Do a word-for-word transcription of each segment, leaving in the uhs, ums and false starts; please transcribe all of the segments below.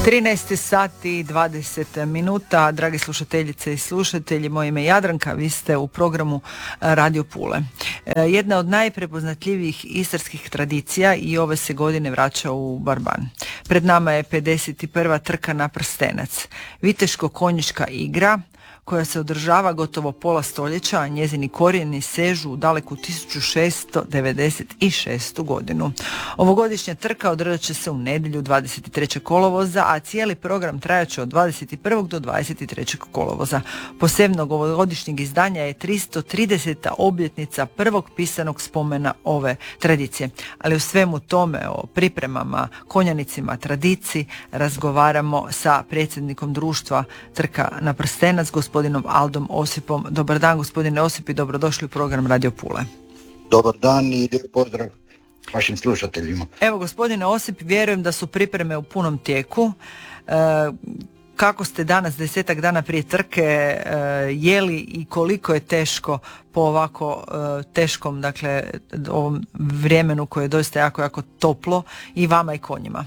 trinaest sati i dvadeset minuta, dragi slušateljice i slušatelji, moje ime je Jadranka, vi ste u programu Radio Pule. Jedna od najprepoznatljivijih istarskih tradicija i ove se godine vraća u Barban. Pred nama je pedeset prva trka na prstenac, viteško-konjička igra koja se održava gotovo pola stoljeća, a njezini korijeni sežu u daleku tisuću šesto devedeset šestu godinu. Ovogodišnja trka održat će se u nedjelju dvadeset trećeg kolovoza, a cijeli program trajat će od dvadeset prvog do dvadeset trećeg kolovoza. Posebnog ovogodišnjeg izdanja je tristo trideseta obljetnica prvog pisanog spomena ove tradicije. Ali u svemu tome, o pripremama, konjanicima, tradiciji, razgovaramo sa predsjednikom društva Trka na prstenac, gospodinom Aldom Osipom. Dobar dan, gospodine Osip, i dobrodošli u program Radio Pule. Dobar dan i lijep pozdrav vašim slušateljima. Evo, gospodine Osip, vjerujem da su pripreme u punom tijeku. E, kako ste danas, desetak dana prije trke, e, jeli i koliko je teško po ovako e, teškom, dakle, ovom vremenu koje je doista jako, jako toplo i vama i konjima?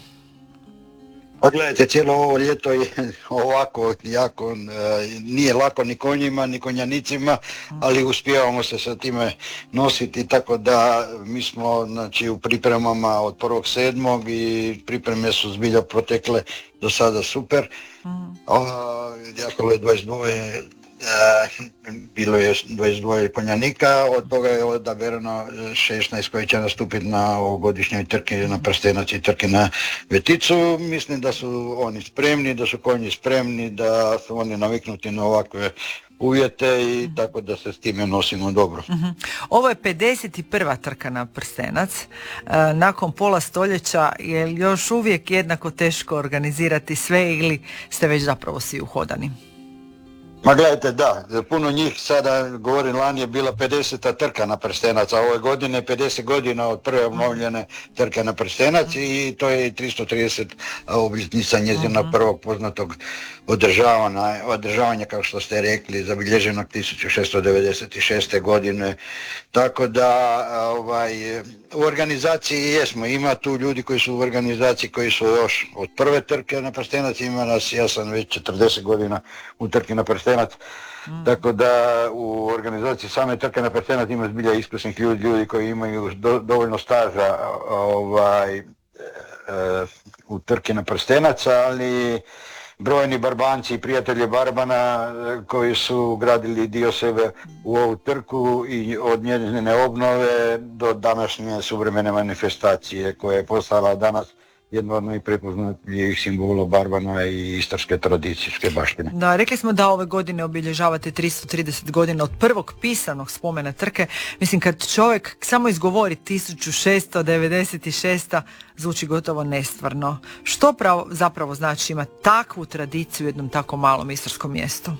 Pa gledajte, cijelo ovo ljeto je ovako jako, nije lako ni konjima, ni konjanicima, ali uspijevamo se sa time nositi, tako da mi smo, znači, u pripremama od prvog sedmog i pripreme su zbilja protekle do sada super. Mm. Jako je dvadeset dvoje, bilo je dvadeset dvoje konjanika, od toga je odaberano šesnaest koji će nastupiti na ovogodišnjoj trki na prstenac i trki na Veticu. Mislim da su oni spremni, da su konji spremni, da su oni naviknuti na ovakve uvjete i mm. tako da se s time nosimo dobro. Mm-hmm. Ovo je pedeset prva trka na prstenac. E, nakon pola stoljeća je još uvijek jednako teško organizirati sve ili ste već zapravo svi uhodani? Ma gledajte, da, puno njih sada, govorim, lani je bila pedeseta trka na prstenac, a ove godine pedeset godina od prve obnovljene trke na prstenac i to je tristo trideset obljetnica njezina prvog poznatog održavanja, održavanja, kao što ste rekli, zabilježenog tisuću šesto devedeset šeste godine. Tako da ovaj, u organizaciji jesmo, ima tu ljudi koji su u organizaciji koji su još od prve trke na prstenac, ima nas, ja sam već četrdeset godina u trki na prstenac. Mm. Tako da u organizaciji same trke na prstenac ima zbilja iskusnih ljudi, ljudi koji imaju do, dovoljno staža ovaj, e, u trki na prstenac, ali brojni Barbanci i prijatelji Barbana koji su gradili dio sebe u ovu trku i od njezine obnove do današnje suvremene manifestacije koja je postala danas jedno od najprepoznatljivih simbola Barbana i istarske tradicijske baštine. Da, rekli smo da ove godine obilježavate tristo trideset godina od prvog pisanog spomena trke. Mislim, kad čovjek samo izgovori tisuću šesto devedeset šesta zvuči gotovo nestvarno. Što pravo, zapravo znači ima takvu tradiciju u jednom tako malom istarskom mjestu?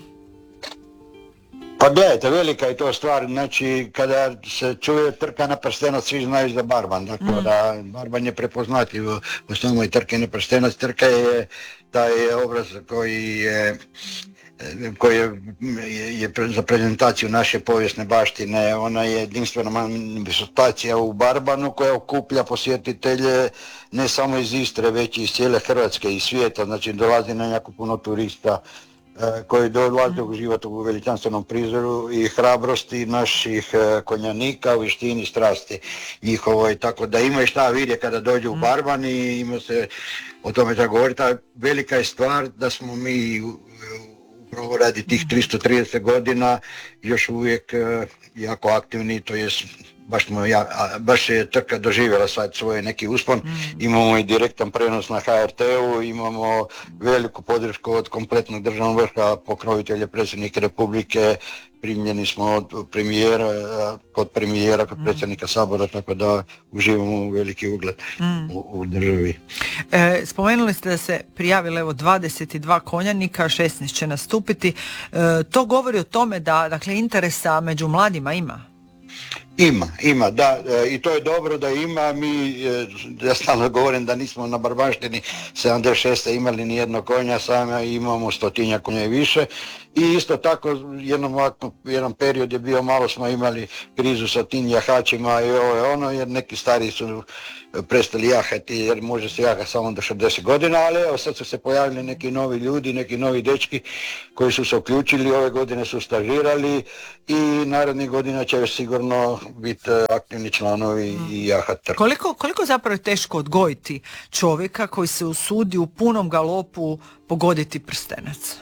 Pa gledajte, velika je to stvar, znači kada se čuje trka na prstenac, svi znaju za Barban, dakle mm. da Barban je prepoznatljiv u samoj trke na prstenac. Trka je taj obraz koji je, koji je, je za prezentaciju naše povijesne baštine, ona je jedinstvena manifestacija u Barbanu koja okuplja posjetitelje ne samo iz Istre, već i iz cijele Hrvatske i svijeta, znači dolazi na jako puno turista koji dolaze uživati u veličanstvenom prizoru i hrabrosti naših konjanika, u vještini, strasti njihovoj, tako da imaju šta vidjeti kada dođu u Barban i ima se o tome da govoriti. Velika je stvar da smo mi upravo radi tih tristo trideset godina još uvijek jako aktivni, to jest baš, smo ja, baš je trka doživjela sad svoj neki uspon. Mm. Imamo i direktan prenos na ha er te-u, imamo veliku podršku od kompletnog državnog vrha, pokrovitelja, predsjednika Republike, primljeni smo od premijera, kod premijera, kod predsjednika Sabora, tako da uživamo veliki ugled mm. u, u državi. E, spomenuli ste da se prijavilo evo dvadeset dva konjanika, šesnaest će nastupiti. E, to govori o tome da, dakle, interesa među mladima ima? Ima, ima, da, e, i to je dobro da ima. Mi, e, ja stalno govorim da nismo na Barbanštini sedamdeset šeste imali ni jedno konja, sami imamo stotinja konja i više. I isto tako, jednom ovako, jedan period je bio, malo smo imali krizu sa tim jahačima i ovo je ono, jer neki stari su prestali jahati, jer može se jahati samo do šezdeset godina, ali evo sad su se pojavili neki novi ljudi, neki novi dečki koji su se uključili, ove godine su stažirali i narednih godina će sigurno biti aktivni članovi i jahat trku. Koliko, koliko zapravo je teško odgojiti čovjeka koji se usudi u punom galopu pogoditi prstenac?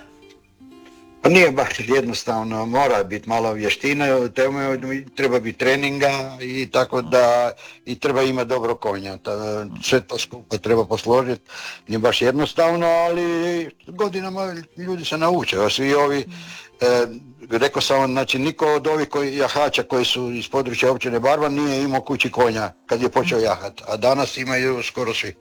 Pa nije baš jednostavno, mora biti malo vještine, treba biti treninga i tako da i treba imati dobro konja. Sve to skupo treba posložiti, nije baš jednostavno, ali godinama ljudi se nauče, a svi ovi, eh, rekao sam, znači niko od ovih koji, jahača koji su iz područja općine Barban nije imao kući konja kad je počeo jahat, a danas imaju skoro svi.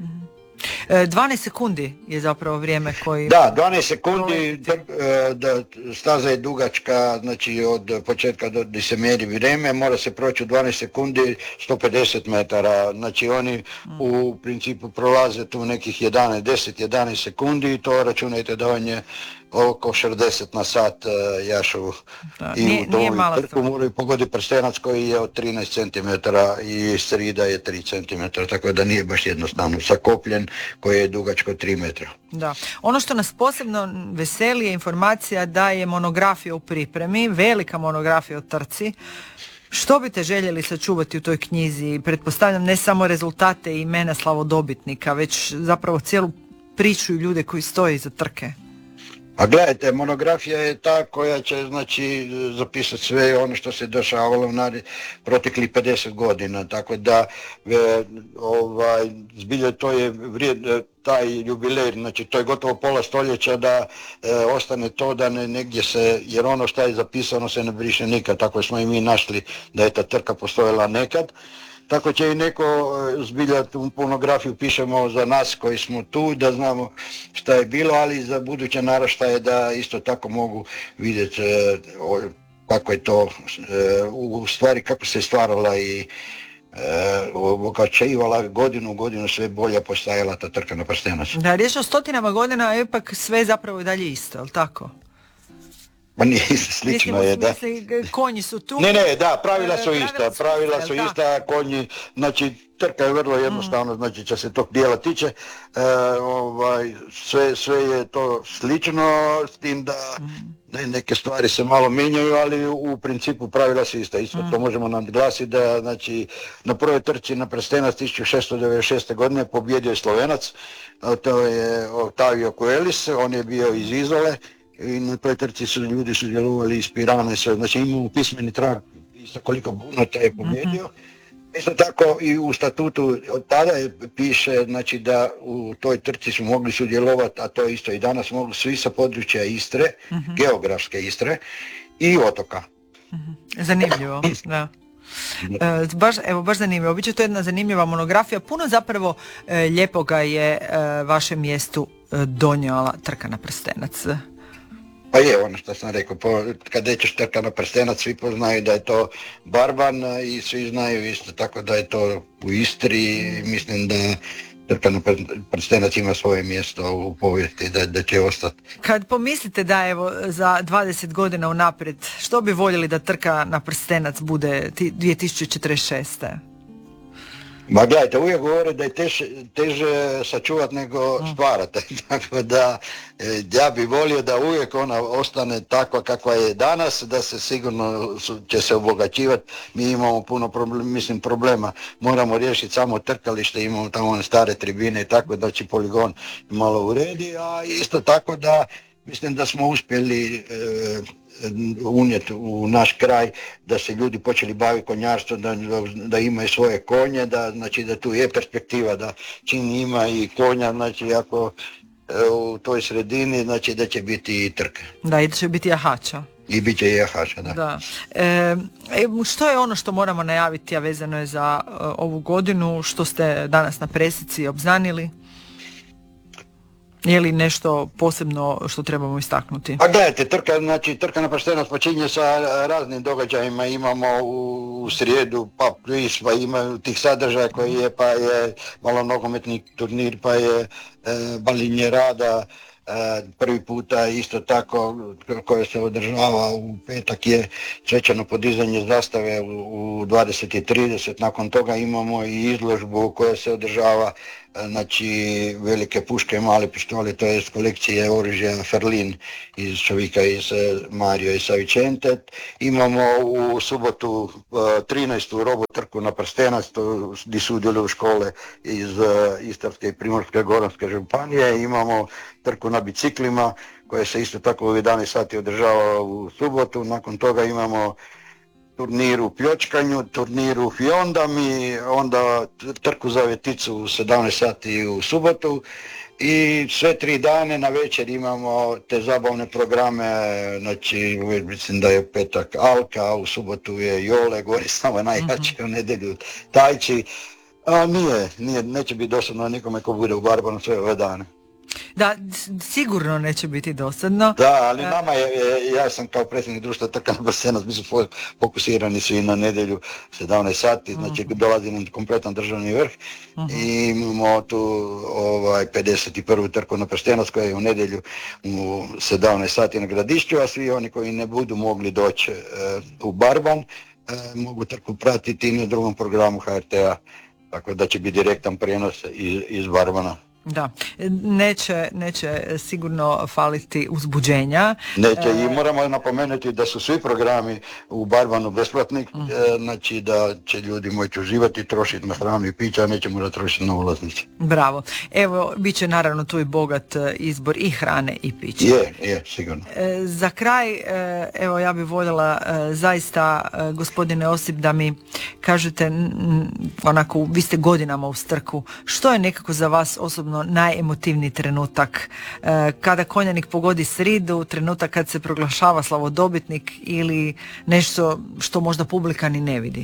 dvanaest sekundi je zapravo vrijeme koji... Da, dvanaest sekundi, da, staza je dugačka, znači od početka do gdje se mjeri vrijeme, mora se proći u dvanaest sekundi sto pedeset metara, znači oni u principu prolaze tu nekih jedanaest, deset jedanaest sekundi i to računajte da on je oko šezdeset na sat uh, jašu da, i nije, u tom trku stvar. moraju pogoditi prstenac koji je od trinaest centimetara i srida je tri centimetra, tako da nije baš jednostavno sakopljen koji je dugačko tri metra. Da. Ono što nas posebno veseli je informacija da je monografija u pripremi, velika monografija o trci. Što biste željeli sačuvati u toj knjizi? Pretpostavljam ne samo rezultate i imena slavodobitnika, već zapravo cijelu priču i ljude koji stoje iza trke. A gledajte, monografija je ta koja će, znači, zapisati sve ono što se dešavalo na proteklih pedeset godina, tako da e, ovaj, zbilje to je vrijed, taj jubilej, znači to je gotovo pola stoljeća da e, ostane to da ne, negdje se, jer ono što je zapisano se ne briše nikad, tako smo i mi našli da je ta trka postojala nekad. Tako će i neko zbilja tu monografiju pišemo za nas koji smo tu, da znamo šta je bilo, ali i za buduće naraštaje da isto tako mogu vidjeti e, kako je to e, u stvari, kako se stvarala i e, obogaćivala godinu u godinu, sve bolje postajala ta trka na prstenac. Da, riječ o stotinama godina, a ipak sve zapravo i dalje isto, je li tako? Pa nije slično mislim, je, da. Misli, konji su tu. Ne, ne, da, pravila su pravila ista, su pravila ista, su da. ista, konji, znači trka je vrlo jednostavno, mm. znači što se tog dijela tiče, e, ovaj, sve, sve je to slično, s tim da mm. ne, neke stvari se malo mijenjaju, ali u, u principu pravila su ista. Isto mm. to možemo nadglasiti da, znači, na prvoj trci na prstenac tisuću šesto devedeset šeste. godine pobjedio je Slovenac, to je Octavio Coelis, on je bio iz Izole, i na toj trci su ljudi sudjelovali iz Pirana, znači imamo pismeni trag isto koliko Bunata je pobjedio. Mm-hmm. Isto tako i u statutu od tada je, piše, znači, da u toj trci su mogli sudjelovati, a to isto i danas mogu svi sa područja Istre, mm-hmm. geografske Istre i otoka. Mm-hmm. Zanimljivo, da. E, baš, evo, baš zanimljivo. Biće to jedna zanimljiva monografija. Puno zapravo e, lijepoga je e, vašem mjestu e, donijela trka na prstenac. Pa je, ono što sam rekao, po, kad nećeš trka na prstenac, svi poznaju da je to Barban i svi znaju isto tako da je to u Istri. Mislim da trka na prstenac ima svoje mjesto u povijesti, da, da će ostati. Kad pomislite da evo za dvadeset godina unaprijed, što bi voljeli da trka na prstenac bude dvije tisuće četrdeset šeste. Ma gledajte, uvijek govore da je teže, teže sačuvati nego stvarati, tako da ja bi volio da uvijek ona ostane takva kakva je danas, da se sigurno će se obogaćivati. Mi imamo puno problem, mislim, problema, moramo riješiti samo trkalište, imamo tamo one stare tribine i tako da će poligon malo uredi, a isto tako da mislim da smo uspjeli e, unijeti u naš kraj, da se ljudi počeli baviti konjarstvom, da, da imaju svoje konje, da, znači, da tu je perspektiva da čim ima i konja, znači ako e, u toj sredini, znači da će biti i trke. Da, i da će biti jahača. I bit će i jahača, da. Da. E, što je ono što moramo najaviti, a vezano je za uh, ovu godinu, što ste danas na presici obznanili? Je li nešto posebno što trebamo istaknuti? Pa gledajte, trka, znači, trka na prstenost počinje sa raznim događajima. Imamo u, u srijedu pa plis, pa ima tih sadržaja koji je, pa je malo nogometni turnir, pa je e, balinje rada. Prvi puta isto tako koje se održava u petak je svečano podizanje zastave u dvadeset i trideset. Nakon toga imamo i izložbu koja se održava, znači velike puške, male pištole, to je kolekcije oružja Ferlin iz čovjeka iz Mario i Savicente. Imamo u subotu trinaestu robotrku na prstenac, gdje sudjeluju škole iz Istarske i Primorske Goranske županije. Imamo trku na biciklima koja se isto tako u jedanaest sati održava u subotu. Nakon toga imamo turnir u pljočkanju, turnir u fiondami, onda trku za vjeticu u sedamnaest sati u subotu i sve tri dane na večer imamo te zabavne programe, znači mislim da je petak Alka, u subotu je Jole, gore samo najjači, mm-hmm. u nedjelju Tajči. A nije, nije, neće biti dosadno nikome ko bude u Barbanu sve ove dane. Da, sigurno neće biti dosadno. Da, ali nama je, ja sam kao predsjednik društva trka na prstenac, mi su fokusirani svi na nedjelju sedamnaest sati, znači uh-huh. dolazi nam kompletan državni vrh uh-huh. i imamo tu ovaj, pedeset prvu trku na prstenac koja je u nedjelju u sedamnaest sati na Gradišću, a svi oni koji ne budu mogli doći uh, u Barban uh, mogu trku pratiti na drugom programu H R T-a, tako da će biti direktan prijenos iz, iz Barbana. Da, neće, neće sigurno faliti uzbuđenja. Neće i moramo napomenuti da su svi programi u Barbanu besplatni, mm. e, znači da će ljudi moći uživati, trošiti na hranu i pića, a neće morati trošiti na ulaznice. Bravo. Evo, bit će naravno tu i bogat izbor i hrane i pića. Je, je, sigurno. E, za kraj, e, evo ja bih voljela e, zaista, e, gospodine Osip, da mi kažete, m, onako, vi ste godinama u Strku, što je nekako za vas osobno najemotivniji trenutak, e, kada konjanik pogodi sridu, trenutak kad se proglašava slavodobitnik ili nešto što možda publika ni ne vidi?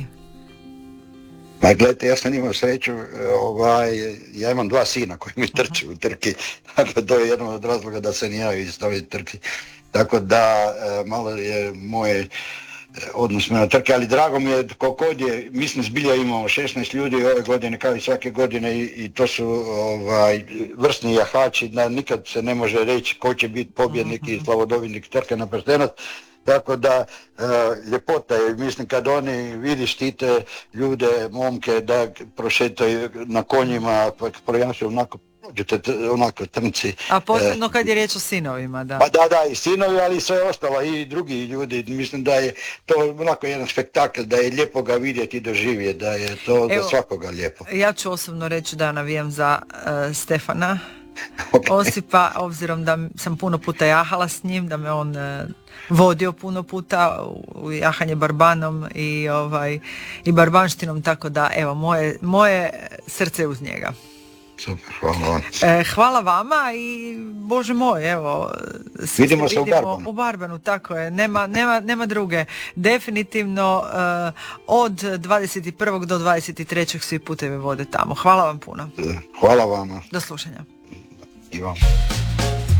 Ma gledajte, ja sam imao sreću, ovaj, ja imam dva sina koji mi trče u trki, tako to je jedan od razloga da se nijavio iz ove trke, tako da e, malo je moje odnos na trke, ali drago mi je kokod je, mislim zbilja imamo šesnaest ljudi ove godine kao i svake godine i, i to su ovaj, vrsni jahači, da nikad se ne može reći ko će biti pobjednik i slavodobitnik trke na prstenac, tako da e, ljepota je, mislim kad oni vidi štite ljude, momke da prošetaju na konjima, projašu onako onako trnci. A posebno kad je riječ o sinovima, da. Pa da, da, i sinovi, ali i sve ostalo, i drugi ljudi. Mislim da je to onako jedan spektakl, da je lijepo ga vidjeti i doživjeti, da je to Evo, za svakoga lijepo. Ja ću osobno reći da navijam za uh, Stefana okay. Osipa, obzirom da sam puno puta jahala s njim, da me on uh, vodio puno puta u jahanje barbanom i, ovaj, i barbanštinom, tako da evo, moje, moje srce je uz njega. Super, hvala vam. E, hvala vama i Bože moj, evo, svi vidimo se se vidimo u Barbanu. U Barbanu, tako je, nema, nema, nema druge. Definitivno uh, od dvadeset prvog do dvadeset trećeg svi putevi vode tamo. Hvala vam puno. Hvala vama. Do slušanja. I vam.